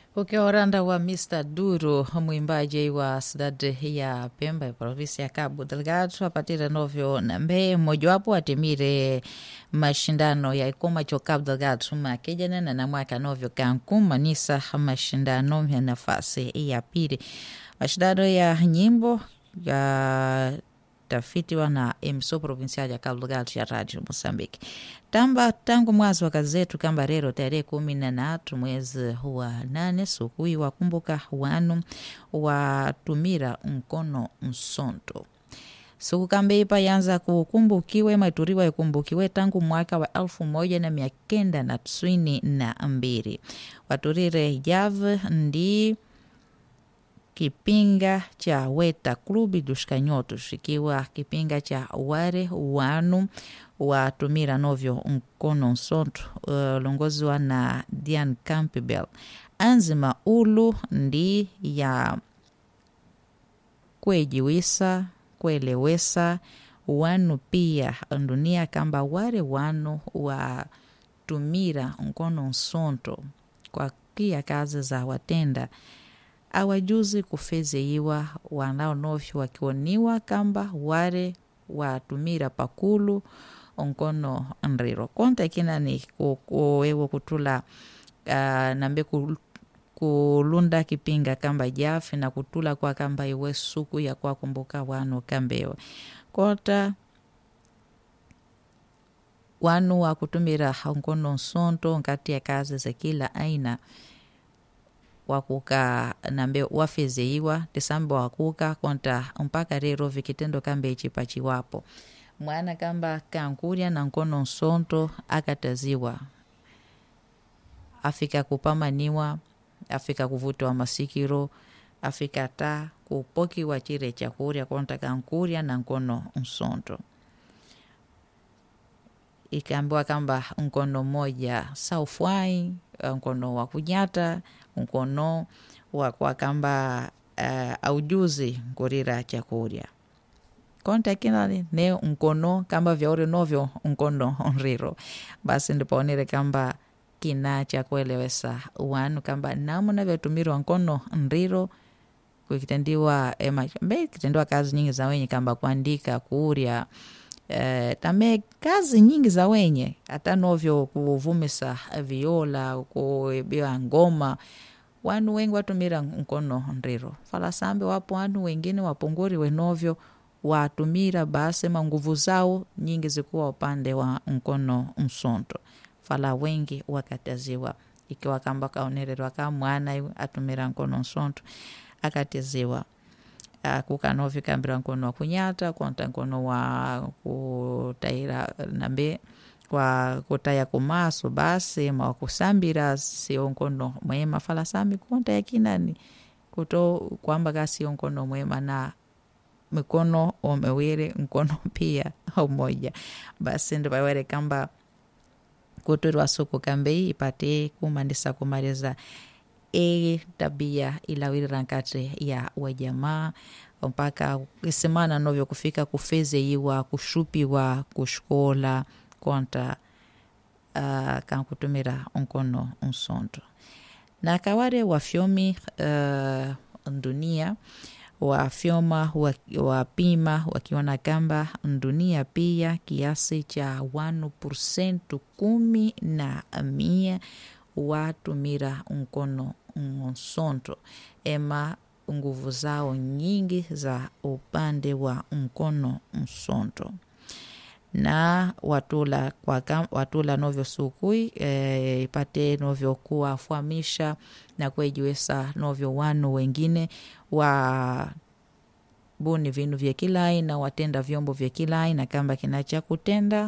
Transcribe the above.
Ukioranda wa Mr. Duro, mwimbaji wa cidade ya Pemba ya provinsi ya Cabo Delgado, apatira novyo nambe mojawapo atimire mashindano ya ikoma cho Cabo Delgado makejana na mwaka novyo Cancun manisa mashindano ya nafasi ya pili. Mashindano ya nyimbo ya tafitiwa na emissora provincial ya Cabo Delgado ya Radio Moçambique. Tangu mwazi wa kazi zetu kamba rero tarehe 13 mwezi wa 8 sukui wakumbuka wanu watumira mkono msonto. Suku kambe ipa yanza kukumbukiwe maituriwa ikumbukiwe tangu mwaka wa 1992. Waturire jave ndi kipinga cha Weta Clube dos Canhotos, ikiwa kipinga cha ware wanu watumira novyo mkono nsonto longozwa na Diane Campbell. Anzima ulu ndi ya kwejiwisa kuelewesa wanu pia ndunia kamba ware wanu watumira mkono nsonto kwa kia kazi za watenda awajuzi kufezeiwa wanao novyo wakioniwa kamba ware watumira pakulu onkono nriro konta kina ni kuwewo kutula nambe kulunda kipinga kamba jafi na kutula kwa kamba iwe suku ya kwa kumbuka wanu kambewa kota wanu wa kutumira onkono nsonto nkati ya kazi za kila aina wakuka nambe wafezeiwa tisambo wakuka konta mpaka rero vikitendo kambe ichipachi wapo mwana kamba kankuria na nkono nsonto akataziwa afika kupamaniwa afika kuvutwa masikiro afika ta kupoki wa chire chakuria konta kankuria na nkono nsonto ikaambiwa kamba nkono moja saufwai nkono wa kunyata nkono wa kwa kamba aujuzi kurira chakuria konta kinani ne nkono kamba vyaure novyo nkono nriro basi ndipaonere kamba kina cha kuelewesa wanu kamba namuna vyatumiro nkono nriro kukitendiwa kitendiwa kazi nyingi za wenye kamba kuandika kuuria tame kazi nyingi za wenye hata novyo kuvumisa viola kuibia ngoma wanu wengi watumira nkono nriro falasambe wapo wanu wengine wapunguri wenovyo watumira basi manguvu zao nyingi zikuwa upande wa nkono msonto fala wengi wakataziwa ikiwa kamba kaonererwa kama mwana atumira nkono msonto akataziwa kukanovi kambira nkono wa kunyata konta nkono wa kutaira nambe kwa kutaya kumaso basi mawakusambira sio nkono mwema falasambi konta ya kinani kuto kwamba kasi nkono mwema na mikono omewere nkono pia au moja basi ndo bawere kamba kuturwa suku kambe ipate kumandisa kumaliza tabia ilawiri rankate ya wajamaa mpaka isemana novyo kufika kufezeiwa kushupiwa kushkola konta kankutumira nkono nsonto na kaware wafyomi dunia wafyoma wapima wakiona kamba dunia pia kiasi cha 1% 10% watumira nkono nsonto ema nguvu zao nyingi za upande wa mkono msonto na watula novyo sukui ipate novyo kuwafahamisha na kuejiwesa novyo wanu wengine wa buni vinu vya kila aina watenda vyombo vya kila aina kamba kinacha kutenda